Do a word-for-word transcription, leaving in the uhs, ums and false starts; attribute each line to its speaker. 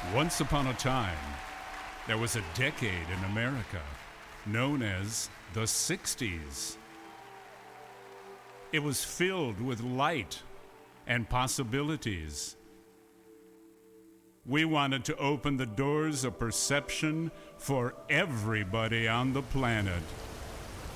Speaker 1: Once upon a time, there was a decade in America known as the sixties. It was filled with light and possibilities. We wanted to open the doors of perception for everybody on the planet.